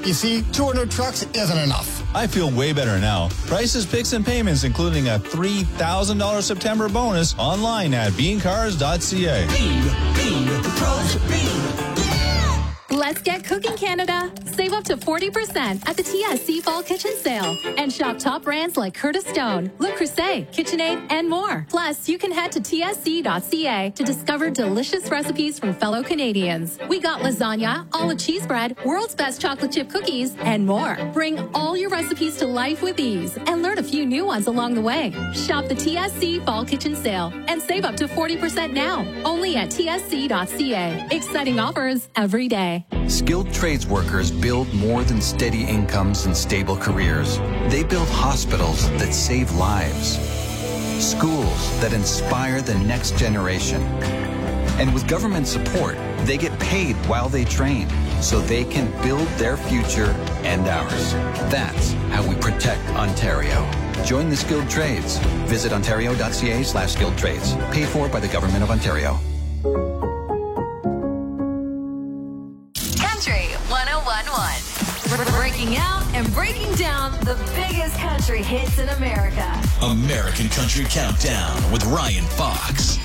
You see, 200 trucks isn't enough. I feel way better now. Prices, picks, and payments, including a $3,000 September bonus, online at beancars.ca. Bean, pros, Bean. Let's get cooking, Canada. Save up to 40% at the TSC Fall Kitchen Sale. And shop top brands like Curtis Stone, Le Creuset, KitchenAid, and more. Plus, you can head to tsc.ca to discover delicious recipes from fellow Canadians. We got lasagna, olive cheese bread, world's best chocolate chip cookies, and more. Bring all your recipes to life with ease and learn a few new ones along the way. Shop the TSC Fall Kitchen Sale and save up to 40% now. Only at tsc.ca. Exciting offers every day. Skilled trades workers build more than steady incomes and stable careers. They build hospitals that save lives, schools that inspire the next generation. And with government support, they get paid while they train so they can build their future and ours. That's how we protect Ontario. Join the skilled trades. Visit ontario.ca/skilled trades. Paid for by the Government of Ontario. Country 101.1. Breaking out and breaking down the biggest country hits in America. American Country Countdown with Ryan Fox.